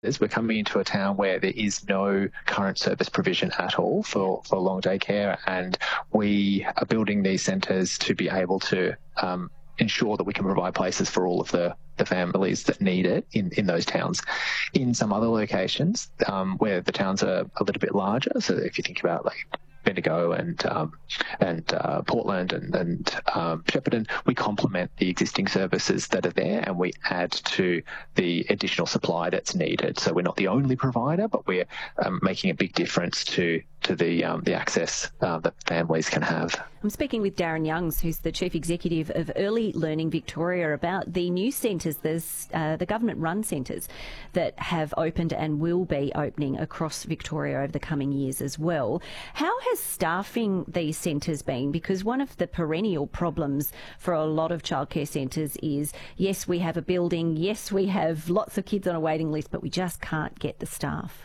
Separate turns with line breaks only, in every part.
We're coming into a town where there is no current service provision at all for long day care, and we are building these centres to be able to ensure that we can provide places for all of the families that need it in those towns. In some other locations where the towns are a little bit larger, so if you think about like Bendigo and Portland and Shepparton, we complement the existing services that are there and we add to the additional supply that's needed. So we're not the only provider, but we're making a big difference to the access that families can have.
I'm speaking with Darren Youngs, who's the Chief Executive of Early Learning Victoria, about the new centres, the government-run centres that have opened and will be opening across Victoria over the coming years as well. How has staffing these centres been? Because one of the perennial problems for a lot of childcare centres is, yes, we have a building, yes, we have lots of kids on a waiting list, but we just can't get the staff.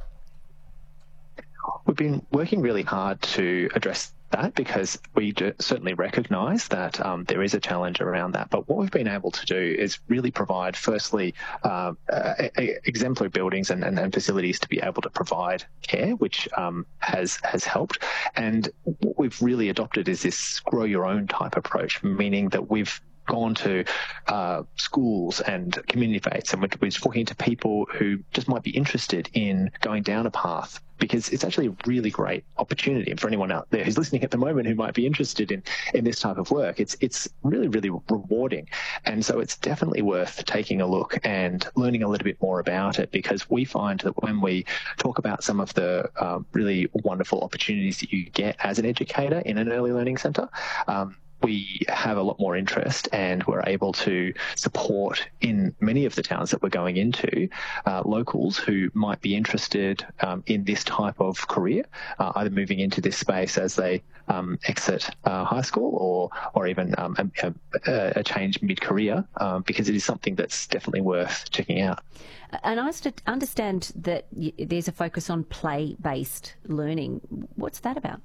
We've been working really hard to address that because we certainly recognise that there is a challenge around that. But what we've been able to do is really provide, firstly, exemplary buildings and facilities to be able to provide care, which has helped. And what we've really adopted is this grow your own type approach, meaning that we've gone to schools and community faiths and we're talking to people who just might be interested in going down a path, because it's actually a really great opportunity. And for anyone out there who's listening at the moment who might be interested in this type of work, it's really, really rewarding. And so it's definitely worth taking a look and learning a little bit more about it, because we find that when we talk about some of the really wonderful opportunities that you get as an educator in an early learning centre, we have a lot more interest, and we're able to support in many of the towns that we're going into locals who might be interested in this type of career, either moving into this space as they exit high school or even a change mid-career, because it is something that's definitely worth checking out.
And I understand that there's a focus on play-based learning. What's that about?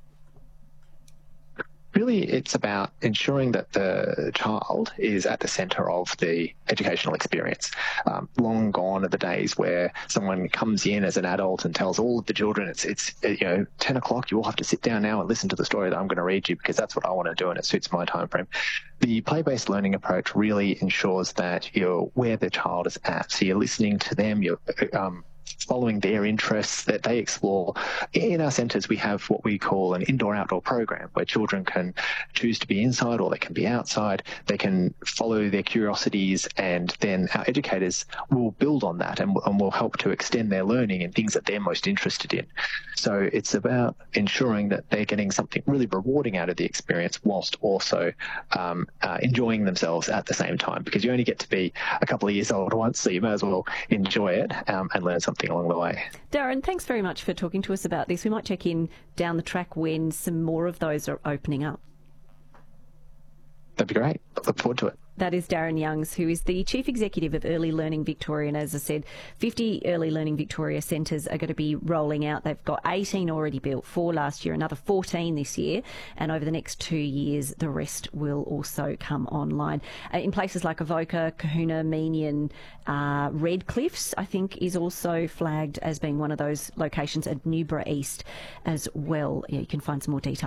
Really, it's about ensuring that the child is at the centre of the educational experience. Long gone are the days where someone comes in as an adult and tells all of the children, it's 10 o'clock, you all have to sit down now and listen to the story that I'm going to read you because that's what I want to do and it suits my time frame. The play-based learning approach really ensures that you're where the child is at. So you're listening to them, you're following their interests that they explore. In our centres, we have what we call an indoor-outdoor program where children can choose to be inside or they can be outside. They can follow their curiosities, and then our educators will build on that and will help to extend their learning in things that they're most interested in. So it's about ensuring that they're getting something really rewarding out of the experience whilst also enjoying themselves at the same time, because you only get to be a couple of years old once, so you may as well enjoy it and learn something along the way.
Darren, thanks very much for talking to us about this. We might check in down the track when some more of those are opening up.
That'd be great. Look forward to it.
That is Darren Youngs, who is the Chief Executive of Early Learning Victoria. And as I said, 50 Early Learning Victoria centres are going to be rolling out. They've got 18 already built, 4 last year, another 14 this year. And over the next 2 years, the rest will also come online. In places like Avoca, Kahuna, Meenian, Redcliffs, I think, is also flagged as being one of those locations, at Newborough East as well. Yeah, you can find some more details